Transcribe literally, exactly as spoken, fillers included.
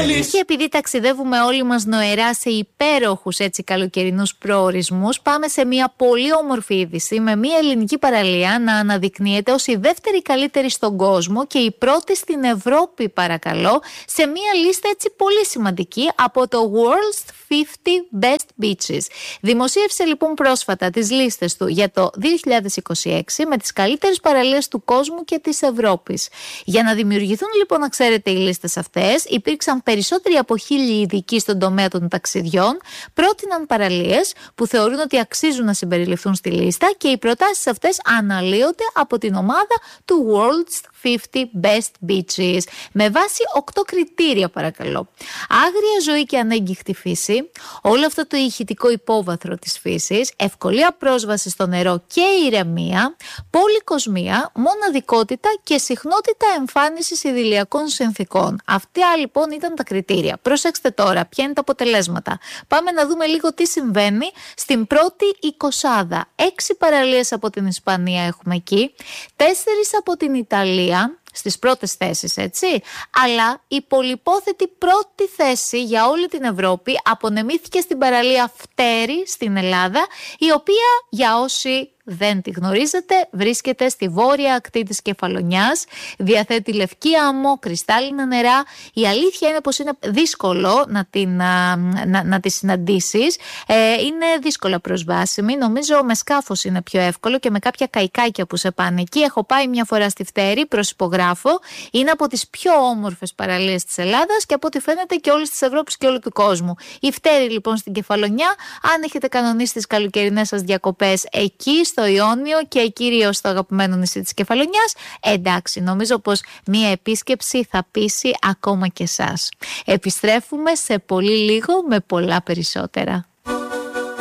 Και επειδή ταξιδεύουμε όλοι μας νοερά σε υπέροχους έτσι καλοκαιρινούς προορισμούς, πάμε σε μια πολύ όμορφη είδηση με μια ελληνική παραλία να αναδεικνύεται ως η δεύτερη καλύτερη στον κόσμο και η πρώτη στην Ευρώπη, παρακαλώ, σε μια λίστα έτσι πολύ σημαντική από το World's πενήντα Best Beaches. Δημοσίευσε λοιπόν πρόσφατα τις λίστες του για το δύο χιλιάδες είκοσι έξι με τις καλύτερες παραλίες του κόσμου και της Ευρώπης. Για να δημιουργηθούν λοιπόν, να ξέρετε, οι λίστες αυτές, υπήρξαν περισσότεροι από χίλιοι ειδικοί στον τομέα των ταξιδιών, πρότειναν παραλίες που θεωρούν ότι αξίζουν να συμπεριληφθούν στη λίστα και οι προτάσεις αυτές αναλύονται από την ομάδα του World's πενήντα Best Beaches με βάση οκτώ κριτήρια, παρακαλώ. Άγρια ζωή και ανέγκυχτη φύση, όλο αυτό το ηχητικό υπόβαθρο της φύσης, ευκολία πρόσβαση στο νερό και ηρεμία, πολυκοσμία, μοναδικότητα και συχνότητα εμφάνισης ιδηλιακών συνθηκών. Αυτά λοιπόν ήταν τα κριτήρια. Προσέξτε τώρα, ποια είναι τα αποτελέσματα. Πάμε να δούμε λίγο τι συμβαίνει στην πρώτη εικοσάδα. Έξι παραλίες από την Ισπανία έχουμε εκεί, τέσσερις από την Ιταλία, στις πρώτες θέσεις, έτσι, αλλά η πολυπόθετη πρώτη θέση για όλη την Ευρώπη απονεμήθηκε στην παραλία Φτέρη στην Ελλάδα, η οποία, για όσοι δεν τη γνωρίζετε, βρίσκεται στη βόρεια ακτή της Κεφαλονιάς, διαθέτει λευκή άμμο, κρυστάλλινα νερά. Η αλήθεια είναι πως είναι δύσκολο να, την, να, να, να τη συναντήσεις, ε, είναι δύσκολα προσβάσιμη, νομίζω με σκάφος είναι πιο εύκολο και με κάποια καϊκάκια που σε πάνε εκεί. Έχω πάει μια φορά στη Φτέρη, προσυπογράφω, είναι από τις πιο όμορφες παραλίες της Ελλάδας και από ό,τι φαίνεται και όλης της Ευρώπης και όλου του κόσμου. Η Φτέρη λοιπόν στην Κεφαλονιά, αν έχετε κανονίσει τις καλοκαιρινές σας διακοπές εκεί στο Ιόνιο και κυρίως στο αγαπημένο νησί της Κεφαλονιάς, εντάξει, νομίζω πως μία επίσκεψη θα πείσει ακόμα και εσάς. Επιστρέφουμε σε πολύ λίγο με πολλά περισσότερα.